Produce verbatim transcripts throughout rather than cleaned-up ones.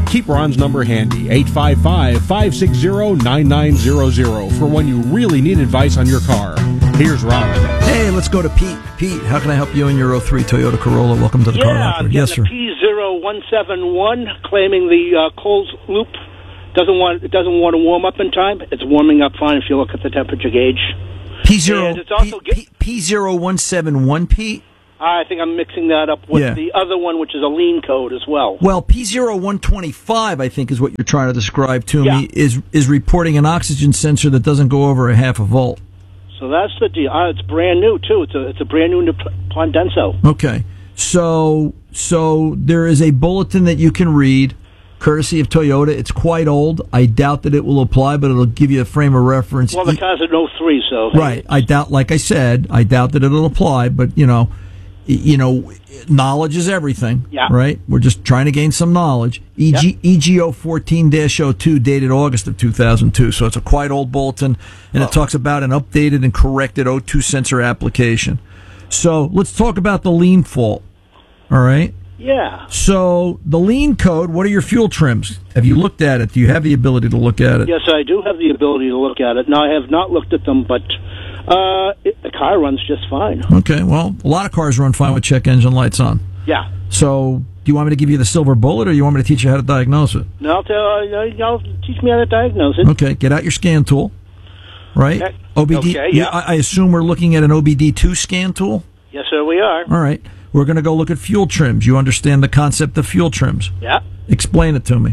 keep Ron's number handy, eight five five, five six zero, nine nine zero zero, for when you really need advice on your car. Here's Ron. Hey, let's go to Pete. Pete, how can I help you in your oh three Toyota Corolla? Welcome to the yeah, Car Doctor. I'm Yes, sir. P zero one seven one, claiming the uh, Coles loop doesn't want it doesn't want to warm up in time. It's warming up fine if you look at the temperature gauge. P zero And it's also P, P, P zero one seven one Pete. I think I'm mixing that up with Yeah. the other one, which is a lean code as well. Well, P zero one twenty-five, I think, is what you're trying to describe to Yeah. me, is is reporting an oxygen sensor that doesn't go over a half a volt. So that's the deal. Uh, it's brand new too. It's a it's a brand new Pondenso. Okay. So so there is a bulletin that you can read, courtesy of Toyota. It's quite old. I doubt that it will apply, but it'll give you a frame of reference. Well, the car's an oh three, so Right. I doubt, like I said, I doubt that it'll apply, but, you know, y- you know, knowledge is everything. Yeah. Right? We're just trying to gain some knowledge. E G, E G O fourteen dash oh two, dated August of two thousand two. So it's a quite old bulletin, and Oh. it talks about an updated and corrected O two sensor application. So let's talk about the lean fault. All right? Yeah. So the lean code, what are your fuel trims? Have you looked at it? Do you have the ability to look at it? Yes, I do have the ability to look at it. Now, I have not looked at them, but uh, it, the car runs just fine. Okay, well, a lot of cars run fine with check engine lights on. Yeah. So do you want me to give you the silver bullet, or you want me to teach you how to diagnose it? Now, I'll, tell, uh, y'all teach me how to diagnose it. Okay, get out your scan tool, right? Okay. O B D. Okay, yeah. I I assume we're looking at an O B D two scan tool? Yes, sir, we are. All right. We're going to go look at fuel trims. You understand the concept of fuel trims? Yeah. Explain it to me.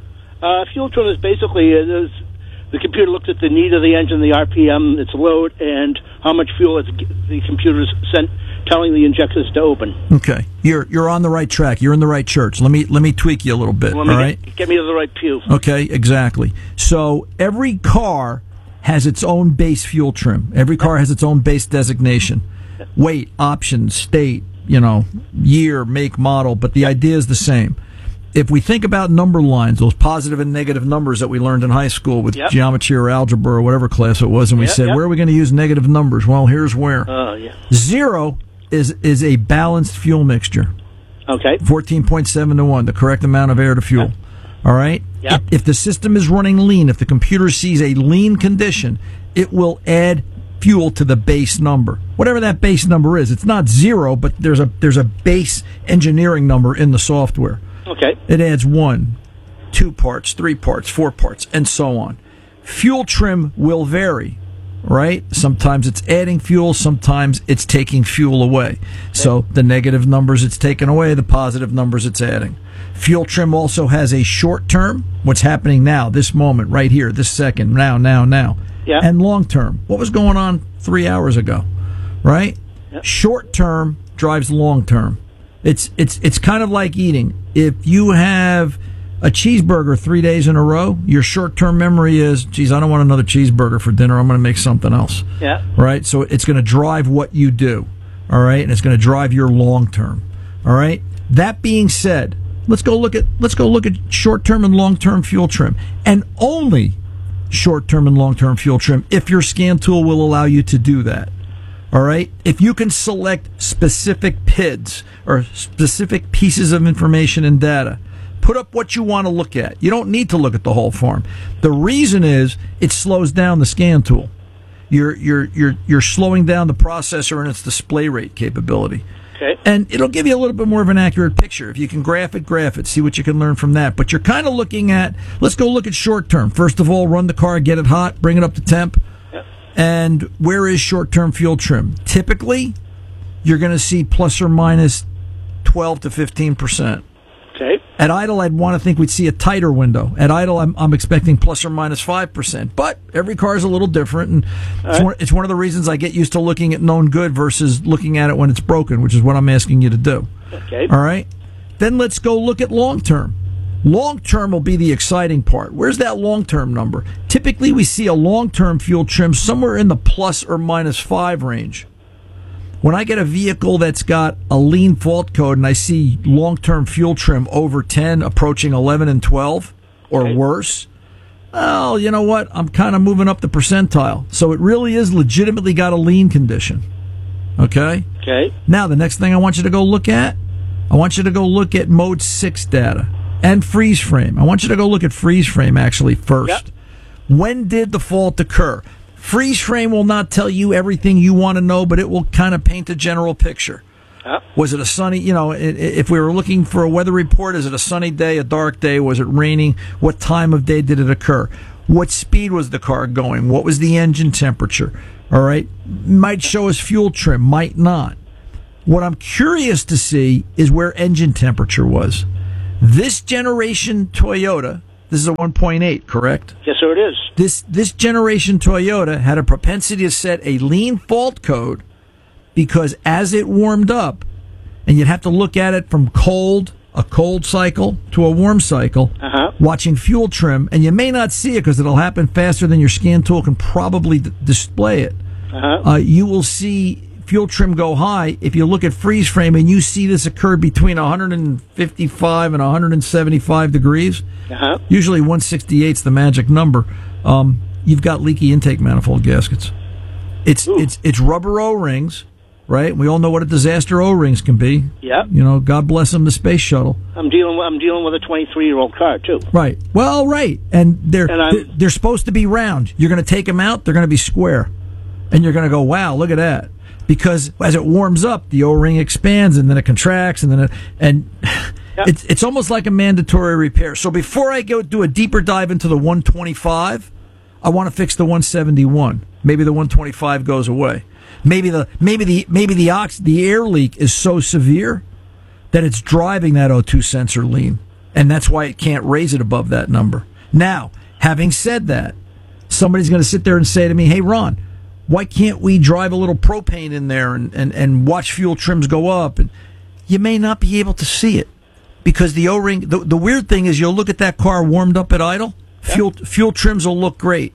Uh, fuel trim is basically, it is, the computer looks at the need of the engine, the R P M, its load, and how much fuel it's, the computer's sent, telling the injectors to open. Okay. You're you're on the right track. You're in the right church. Let me let me tweak you a little bit, Let me all get, right? get me to the right pew. Okay, exactly. So every car has its own base fuel trim. Every car has its own base designation. Weight, options, state, you know, year, make, model, but the idea is the same. If we think about number lines, those positive and negative numbers that we learned in high school with Yep. geometry or algebra or whatever class it was, and we Yep, said, yep. where are we going to use negative numbers? Well, here's where. Oh, yeah. Zero is is a balanced fuel mixture. Okay. fourteen point seven to one, the correct amount of air to fuel. All right? Yep. If, if the system is running lean, if the computer sees a lean condition, it will add fuel to the base number. Whatever that base number is. It's not zero, but there's a there's a base engineering number in the software. Okay. It adds one, two parts, three parts, four parts, and so on. Fuel trim will vary, right? Sometimes it's adding fuel, sometimes it's taking fuel away. So the negative numbers it's taking away, the positive numbers it's adding. Fuel trim also has a short term, what's happening now, this moment, right here, this second, now, now, now. Yeah. And long term, what was going on three hours ago, right? Yep. Short term drives long term. It's it's it's kind of like eating. If you have a cheeseburger three days in a row, your short term memory is, geez, I don't want another cheeseburger for dinner. I'm going to make something else. Yeah. Right? So it's going to drive what you do. All right? And it's going to drive your long term. All right? That being said, let's go look at let's go look at short term and long term fuel trim. And only short term and long term fuel trim if your scan tool will allow you to do that. All right? If you can select specific P I Ds or specific pieces of information and data, put up what you want to look at. You don't need to look at the whole form. The reason is it slows down the scan tool. You're you're you're you're slowing down the processor and its display rate capability. Okay. And it'll give you a little bit more of an accurate picture. If you can graph it, graph it. See what you can learn from that. But you're kind of looking at, let's go look at short term. First of all, run the car, get it hot, bring it up to temp. Yep. And where is short term fuel trim? Typically, you're going to see plus or minus twelve to fifteen percent. Okay. At idle, I'd want to think we'd see a tighter window. At idle, I'm, I'm expecting plus or minus five percent. But every car is a little different, and it's, right. one, it's one of the reasons I get used to looking at known good versus looking at it when it's broken, which is what I'm asking you to do. Okay. All right? Then let's go look at long term. Long term will be the exciting part. Where's that long term number? Typically, we see a long term fuel trim somewhere in the plus or minus five range. When I get a vehicle that's got a lean fault code and I see long-term fuel trim over ten, approaching eleven and twelve, or Okay. worse, well, you know what? I'm kind of moving up the percentile. So it really is legitimately got a lean condition. Okay? Okay. Now, the next thing I want you to go look at, I want you to go look at Mode six data. and freeze frame. I want you to go look at freeze frame actually first. Yep. When did the fault occur? Freeze frame will not tell you everything you want to know, but it will kind of paint a general picture. Yep. Was it a sunny, you know, if we were looking for a weather report, is it a sunny day, a dark day? Was it raining? What time of day did it occur? What speed was the car going? What was the engine temperature? All right. Might show us fuel trim, might not. What I'm curious to see is where engine temperature was. This generation Toyota, this is a one point eight, correct? Yes, sir, it is. This this generation Toyota had a propensity to set a lean fault code because as it warmed up, and you'd have to look at it from cold, a cold cycle, to a warm cycle, uh-huh. watching fuel trim, and you may not see it because it'll happen faster than your scan tool can probably d- display it. Uh-huh. Uh, you will see fuel trim go high if you look at freeze frame and you see this occur between one fifty-five and one seventy-five degrees. Uh-huh. Usually one sixty-eight is the magic number. Um, you've got leaky intake manifold gaskets. It's Ooh. it's it's rubber O-rings, right? We all know what a disaster O-rings can be. Yeah. You know, God bless them, the space shuttle. I'm dealing with, I'm dealing with a twenty-three-year-old car, too. Right. Well, right. And they're And I'm- they're, they're supposed to be round. You're going to take them out, they're going to be square. And you're going to go, wow, look at that. Because as it warms up, the O-ring expands and then it contracts and then it, and Yeah. it's it's almost like a mandatory repair. So before I go do a deeper dive into the one twenty-five, I want to fix the one seventy-one. Maybe the one twenty-five goes away. Maybe the maybe the maybe the ox the air leak is so severe that it's driving that O two sensor lean, and that's why it can't raise it above that number. Now, having said that, somebody's going to sit there and say to me, "Hey, Ron, why can't we drive a little propane in there and, and, and watch fuel trims go up?" And you may not be able to see it because the O-ring, the, the weird thing is you'll look at that car warmed up at idle, fuel fuel trims will look great.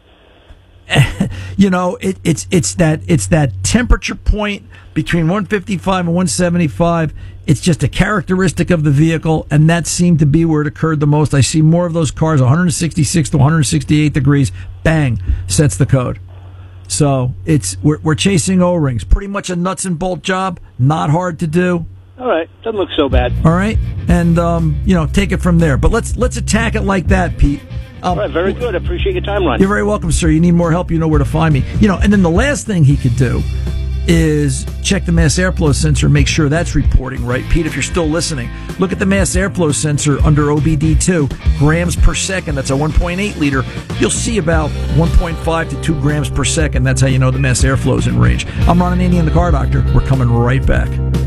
You know, it, it's it's that it's that temperature point between one fifty-five and one seventy-five. It's just a characteristic of the vehicle, and that seemed to be where it occurred the most. I see more of those cars, one sixty-six to one sixty-eight degrees, bang, sets the code. So it's we're, we're chasing O-rings. Pretty much a nuts and bolt job, not hard to do. All right. Doesn't look so bad. All right, and um, you know, take it from there. But let's let's attack it like that, Pete. Um, All right. Very good. I appreciate your time, Ron. You're very welcome, sir. You need more help, you know where to find me. You know, and then the last thing he could do is check the mass airflow sensor, make sure that's reporting right. Pete, if you're still listening, look at the mass airflow sensor under O B D two, grams per second. That's a one point eight liter. You'll see about one point five to two grams per second. That's how you know the mass airflow is in range. I'm Ron Ananian, the Car Doctor. We're coming right back.